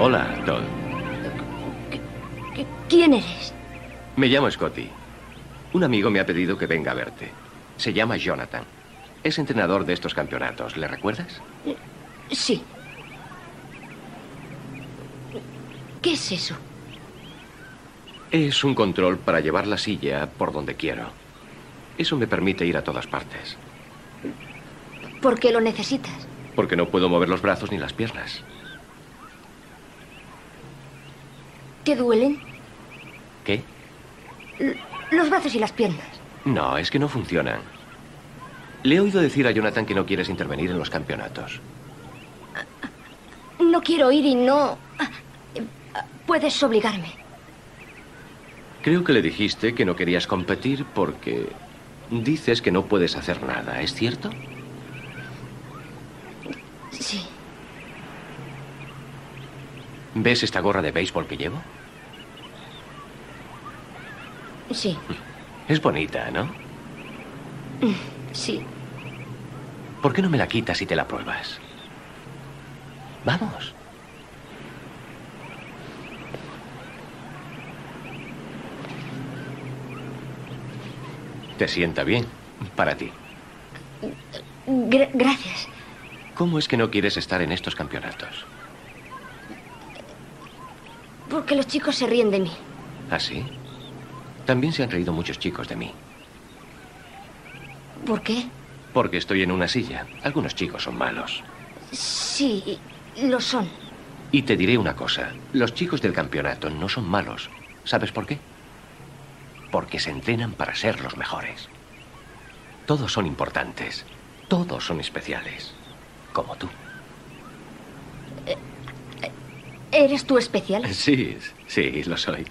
Hola, Todd. ¿Quién eres? Me llamo Scotty. Un amigo me ha pedido que venga a verte. Se llama Jonathan. Es entrenador de estos campeonatos. ¿Le recuerdas? Sí. ¿Qué es eso? Es un control para llevar la silla por donde quiero. Eso me permite ir a todas partes. ¿Por qué lo necesitas? Porque no puedo mover los brazos ni las piernas. ¿Te duelen? ¿Qué? Los brazos y las piernas. No, es que no funcionan. Le he oído decir a Jonathan que no quieres intervenir en los campeonatos. No quiero ir y no... Puedes obligarme. Creo que le dijiste que no querías competir porque dices que no puedes hacer nada, ¿es cierto? Sí. ¿Ves esta gorra de béisbol que llevo? Sí. Es bonita, ¿no? Sí. ¿Por qué no me la quitas y te la pruebas? Vamos. Te sienta bien, para ti. Gracias. ¿Cómo es que no quieres estar en estos campeonatos? Porque los chicos se ríen de mí. ¿Ah, sí? También se han reído muchos chicos de mí. ¿Por qué? Porque estoy en una silla. Algunos chicos son malos. Sí, lo son. Y te diré una cosa. Los chicos del campeonato no son malos. ¿Sabes por qué? Porque se entrenan para ser los mejores. Todos son importantes. Todos son especiales. Como tú. ¿Eres tú especial? Sí, sí, lo soy.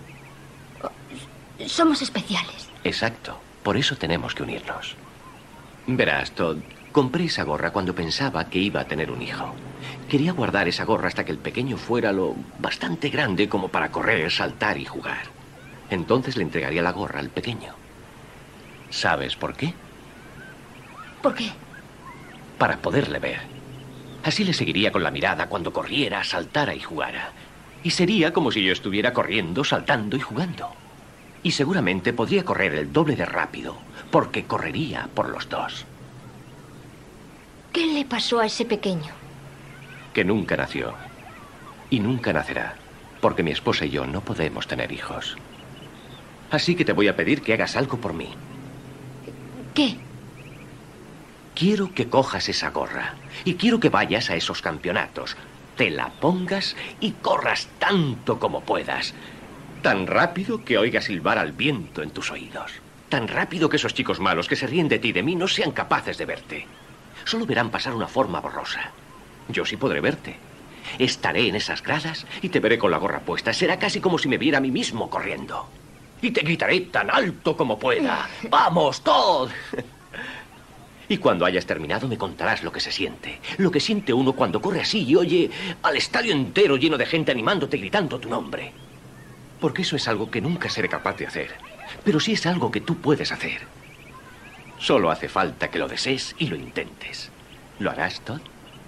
Somos especiales. Exacto. Por eso tenemos que unirnos. Verás, Todd, compré esa gorra cuando pensaba que iba a tener un hijo. Quería guardar esa gorra hasta que el pequeño fuera lo bastante grande como para correr, saltar y jugar. Entonces le entregaría la gorra al pequeño. ¿Sabes por qué? ¿Por qué? Para poderle ver. Así le seguiría con la mirada cuando corriera, saltara y jugara. Y sería como si yo estuviera corriendo, saltando y jugando. Y seguramente podría correr el doble de rápido, porque correría por los dos. ¿Qué le pasó a ese pequeño? Que nunca nació. Y nunca nacerá, porque mi esposa y yo no podemos tener hijos. Así que te voy a pedir que hagas algo por mí. ¿Qué? Quiero que cojas esa gorra y quiero que vayas a esos campeonatos. Te la pongas y corras tanto como puedas. Tan rápido que oigas silbar al viento en tus oídos. Tan rápido que esos chicos malos que se ríen de ti y de mí no sean capaces de verte. Solo verán pasar una forma borrosa. Yo sí podré verte. Estaré en esas gradas y te veré con la gorra puesta. Será casi como si me viera a mí mismo corriendo. Y te gritaré tan alto como pueda. ¡Vamos, Todd! Y cuando hayas terminado me contarás lo que se siente. Lo que siente uno cuando corre así y oye al estadio entero lleno de gente animándote, gritando tu nombre. Porque eso es algo que nunca seré capaz de hacer. Pero sí es algo que tú puedes hacer. Solo hace falta que lo desees y lo intentes. ¿Lo harás, Todd?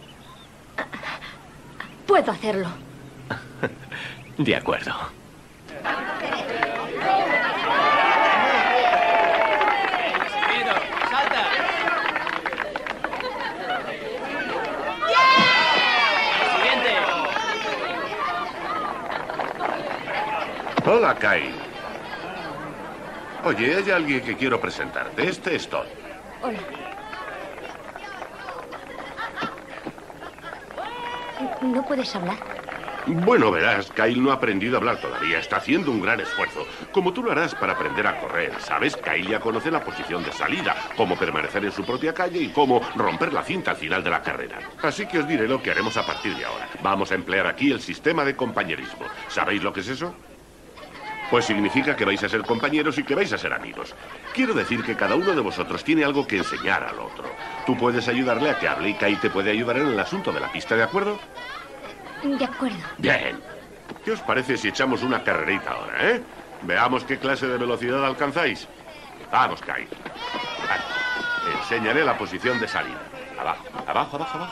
Puedo hacerlo. De acuerdo. Hola, Kyle. Oye, hay alguien que quiero presentarte. Este es Todd. Hola. ¿No puedes hablar? Bueno, verás, Kyle no ha aprendido a hablar todavía. Está haciendo un gran esfuerzo. Como tú lo harás para aprender a correr, ¿sabes? Kyle ya conoce la posición de salida, cómo permanecer en su propia calle y cómo romper la cinta al final de la carrera. Así que os diré lo que haremos a partir de ahora. Vamos a emplear aquí el sistema de compañerismo. ¿Sabéis lo que es eso? Pues significa que vais a ser compañeros y que vais a ser amigos. Quiero decir que cada uno de vosotros tiene algo que enseñar al otro. Tú puedes ayudarle a que hable y Kyle te puede ayudar en el asunto de la pista, ¿de acuerdo? De acuerdo. Bien. ¿Qué os parece si echamos una carrerita ahora, eh? Veamos qué clase de velocidad alcanzáis. Vamos, Kyle. Vale. Enseñaré la posición de salida. Abajo, abajo, abajo, abajo.